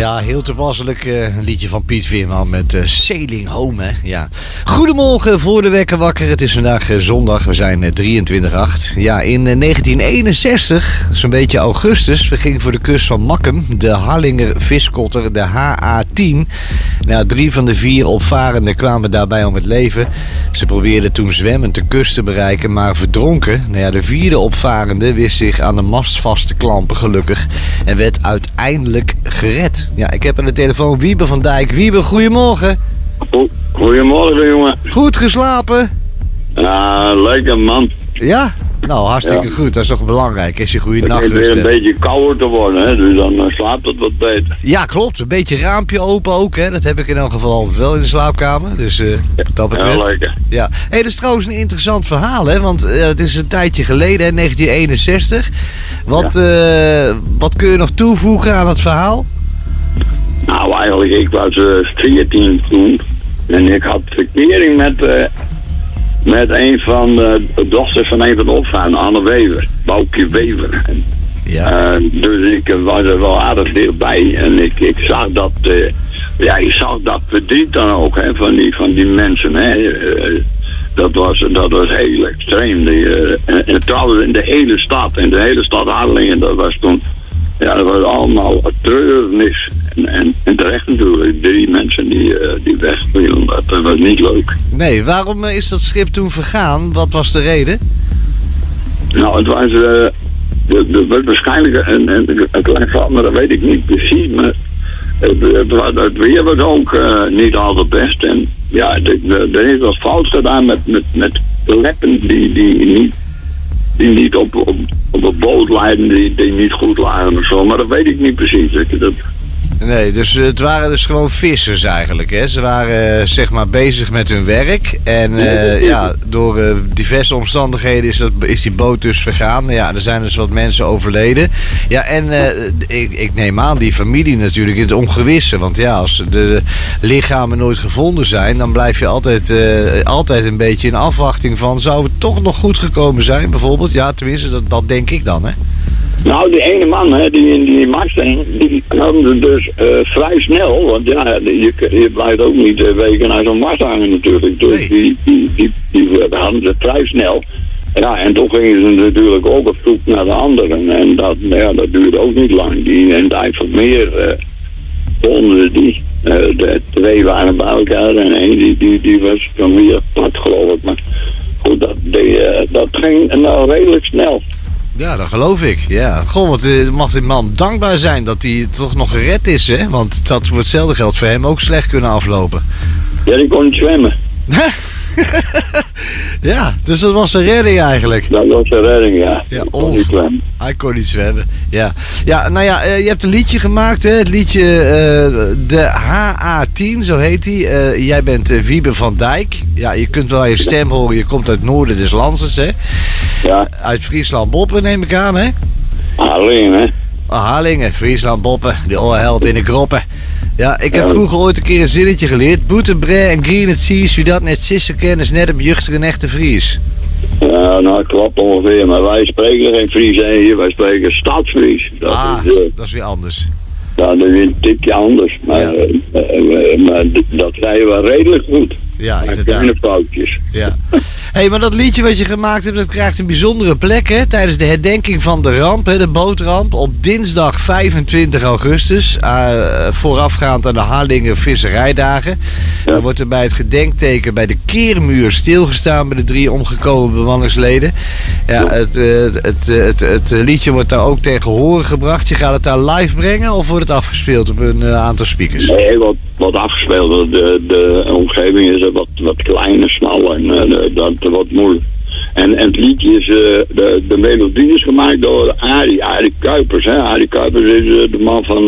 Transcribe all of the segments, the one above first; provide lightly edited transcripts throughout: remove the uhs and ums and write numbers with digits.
Ja, heel toepasselijk een liedje van Piet Veerman met Sailing Home, hè. Ja. Goedemorgen, voor de wekker wakker. Het is vandaag zondag, we zijn 23/8. Ja, in 1961, zo'n beetje augustus, verging voor de kust van Makkum de Harlinger viskotter, de HA10. Nou, 3 van de 4 opvarenden kwamen daarbij om het leven. Ze probeerden toen zwemmend de kust te bereiken, maar verdronken. Nou ja, de 4e opvarende wist zich aan de mast vast te klampen, gelukkig, en werd uiteindelijk gered. Ja, ik heb aan de telefoon Wiebe van Dijk. Wiebe, goedemorgen. Goedemorgen, jongen. Goed geslapen? Ja, lekker, man. Ja? Nou, hartstikke goed. Dat is toch belangrijk, als je goede nachtrust hebt. Het hebt. begint weer een beetje kouder te worden, hè, dus dan slaapt het wat beter. Ja, klopt. Een beetje raampje open ook, hè. Dat heb ik in elk geval altijd wel in de slaapkamer. Dus wat dat betreft. Ja, lekker. Ja. Hé, dat is trouwens een interessant verhaal, hè. Want het is een tijdje geleden, hè, 1961. Wat kun je nog toevoegen aan het verhaal? Nou, eigenlijk, ik was 14 toen. En ik had verkering met een van de dochters van een van de opvarenden, Anne Wever. Boukje Wever. Ja. Dus ik was er wel aardig dichtbij. En ik zag dat... ik zag dat verdriet dan ook, hè, van die mensen, hè. Dat was heel extreem. En trouwens in de hele stad Harlingen, dat was toen... Ja, dat was allemaal treurnis. En terecht natuurlijk, 3 mensen die wegvielen. Dat was niet leuk. Nee, waarom is dat schip toen vergaan? Wat was de reden? Nou, het was... was waarschijnlijk een klein gat, maar dat weet ik niet precies. Maar het weer was ook niet altijd best. En ja, er is wat fout gedaan met leppen die niet op een boot leiden, die niet goed lagen of zo. Maar dat weet ik niet precies. Nee, dus het waren dus gewoon vissers eigenlijk, hè. Ze waren zeg maar bezig met hun werk. En door diverse omstandigheden is die boot dus vergaan. Ja, er zijn dus wat mensen overleden. Ja, en ik neem aan die familie natuurlijk in het ongewisse. Want ja, als de lichamen nooit gevonden zijn, dan blijf je altijd een beetje in afwachting van... zou het toch nog goed gekomen zijn, bijvoorbeeld? Ja, tenminste, dat denk ik dan, hè. Nou, die ene man, hè, die in die mast hing, die kwam dus vrij snel. Want ja, je blijft ook niet weken naar zo'n mast hangen natuurlijk. Dus nee. die hadden ze vrij snel. Ja, en toen gingen ze natuurlijk ook op zoek naar de anderen. En dat duurde ook niet lang. Die in het IJsselmeer vonden die. De 2 waren bij elkaar en één die was van weer pad, geloof ik. Maar goed, dat ging nou redelijk snel. Ja, dat geloof ik. Ja. Goh, wat mag die man dankbaar zijn dat hij toch nog gered is, hè? Want het had voor hetzelfde geld voor hem ook slecht kunnen aflopen. Ja, die kon niet zwemmen. Ja, dus dat was een redding eigenlijk. Dat was een redding, ja. Hij kon niet zwemmen. Ja, ja, nou ja, je hebt een liedje gemaakt, hè? Het liedje de HA10, zo heet hij. Jij bent Wiebe van Dijk. Ja, je kunt wel je stem horen, je komt uit het noorden des Landes, hè? Ja. Uit Friesland-Boppen, neem ik aan, hè? Harlingen, hè? Harlingen, Friesland-Boppen, de oorheld in de kroppen. Ja, ik heb vroeger ooit een keer een zinnetje geleerd. Boetenbre en green het zies, wie dat net sissen kennen, is net een juchter een echte Fries. Ja, nou, dat klopt ongeveer, maar wij spreken geen Fries hier, wij spreken Stadsfries. Dat is weer anders. Ja, dat is weer een tikje anders, maar, maar dat zei wel redelijk goed. Ja, inderdaad. Kleine foutjes. Ja. Hé, maar dat liedje wat je gemaakt hebt, dat krijgt een bijzondere plek, hè? Tijdens de herdenking van de ramp, hè, de bootramp, op dinsdag 25 augustus, voorafgaand aan de Harlingen Visserijdagen. Ja. Dan wordt er bij het gedenkteken bij de Keermuur stilgestaan bij de 3 omgekomen bemanningsleden. Ja, het liedje wordt daar ook tegen horen gebracht. Je gaat het daar live brengen of wordt het afgespeeld op een aantal speakers? Nee, wat afgespeeld. De omgeving is wat kleiner, smal en dat wat moeilijk. En het liedje is, de melodie is gemaakt door Arie Kuipers. Hè? Arie Kuipers is de man van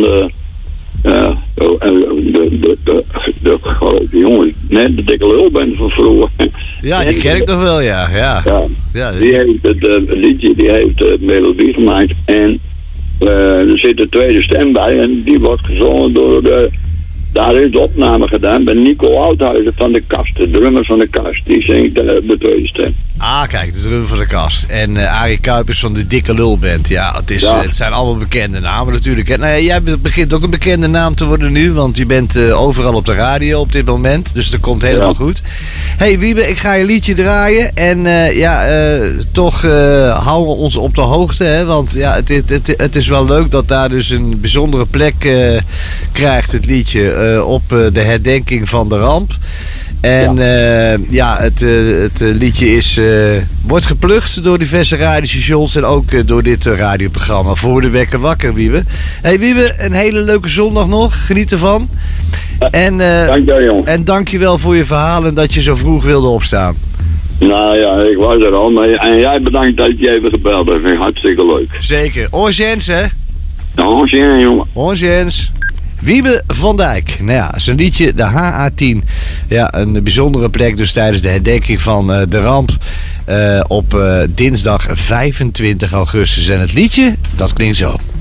de grote jongen. Net de dikke lulband van vroeger. Ja, die ken ik nog wel, ja. Die heeft het liedje, die heeft de melodie gemaakt. En er zit een tweede stem bij en die wordt gezongen door daar is de opname gedaan bij Nico Oudhuizen van de Kast, de drummer van de Kast. Die zingt de tweede stem. Ah, kijk, het is Ruben van der Kast. En Arie Kuipers van de Dikke Lulband. Ja, het zijn allemaal bekende namen natuurlijk. Nou ja, jij begint ook een bekende naam te worden nu. Want je bent overal op de radio op dit moment. Dus dat komt helemaal goed. Hey Wiebe, ik ga je liedje draaien. En toch houden we ons op de hoogte. Hè? Want ja, het is wel leuk dat daar dus een bijzondere plek krijgt, het liedje. Op de herdenking van de ramp. En het liedje wordt geplukt door diverse radiostations en ook door dit radioprogramma Voor de Wekker Wakker, Wiebe. Hey Wiebe, een hele leuke zondag nog. Geniet ervan. En, dank je, jongen. En dank je wel voor je verhaal en dat je zo vroeg wilde opstaan. Nou ja, ik was er al. En jij bedankt dat je even gebeld hebt. Vind ik hartstikke leuk. Zeker. Oorjens, hè? Ja, Oorjens, jongen. Oorjens. Wiebe van Dijk. Nou ja, zijn liedje, de HA10. Ja, een bijzondere plek dus tijdens de herdenking van de ramp op dinsdag 25 augustus. En het liedje, dat klinkt zo.